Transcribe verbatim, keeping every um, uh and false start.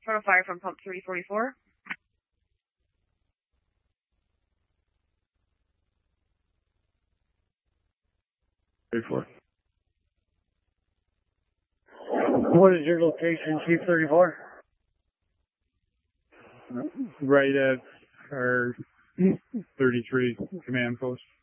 Total fire from pump three forty-four. thirty-four. What is your location, Chief thirty-four? Right at our thirty-three command post.